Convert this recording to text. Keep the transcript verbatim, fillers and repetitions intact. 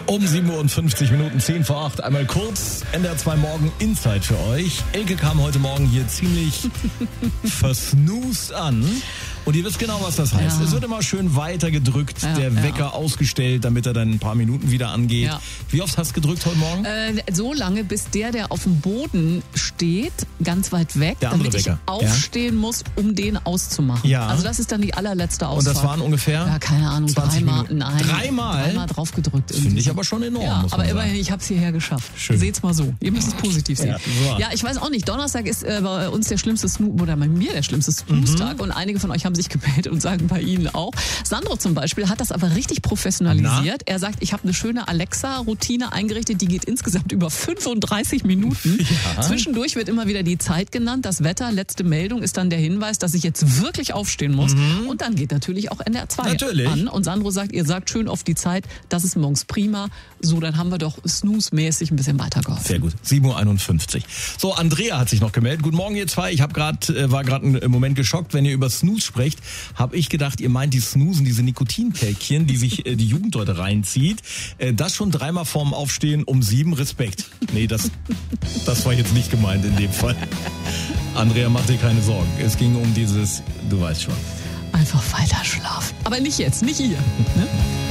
Um sieben Uhr und fünfzig Minuten, zehn vor acht, einmal kurz N D R zwei Morgen Inside für euch. Elke kam heute Morgen hier ziemlich versnoost an. Und ihr wisst genau, was das heißt. Ja. Es wird immer schön weiter gedrückt, ja, der ja. Wecker ausgestellt, damit er dann ein paar Minuten wieder angeht. Ja. Wie oft hast du gedrückt heute Morgen? Äh, so lange, bis der, der auf dem Boden steht, ganz weit weg, Der andere damit ich Wecker. aufstehen ja. muss, um den auszumachen. Ja. Also das ist dann die allerletzte Ausfahrt. Und das waren ungefähr? Ja, keine Ahnung, zwanzig dreimal. Minuten. Nein, Dreimal? Dreimal drauf gedrückt. Das finde ich aber schon enorm, Ja, muss man aber sagen. immerhin, ich habe es hierher geschafft. Schön. Seht's mal so. Ihr müsst es positiv sehen. Ja, so. Ja, ich weiß auch nicht. Donnerstag ist äh, bei uns der schlimmste Snooze, oder bei mir der schlimmste Snooze-Tag. Mhm. Und einige von euch haben sich gemeldet und sagen bei Ihnen auch. Sandro zum Beispiel hat das aber richtig professionalisiert. Na? Er sagt, ich habe eine schöne Alexa-Routine eingerichtet, die geht insgesamt über fünfunddreißig Minuten. Ja. Zwischendurch wird immer wieder die Zeit genannt, das Wetter, letzte Meldung ist dann der Hinweis, dass ich jetzt wirklich aufstehen muss. Mhm. Und dann geht natürlich auch N D R zwei natürlich. an. Und Sandro sagt, ihr sagt schön oft die Zeit, das ist morgens prima. So, dann haben wir doch snooze-mäßig ein bisschen weitergeholfen. Sehr gut. sieben Uhr einundfünfzig. So, Andrea hat sich noch gemeldet. Guten Morgen, ihr zwei. Ich hab grad, äh, war gerade einen Moment geschockt, wenn ihr über Snooze sprecht. Habe ich gedacht, ihr meint die Snoozen, diese Nikotinpäckchen, die sich äh, die Jugend heute reinzieht. Äh, das schon dreimal vorm Aufstehen um sieben. Respekt. Nee, das, das war jetzt nicht gemeint in dem Fall. Andrea, mach dir keine Sorgen. Es ging um dieses, du weißt schon. Einfach weiter schlafen. Aber nicht jetzt, nicht ihr. Ne?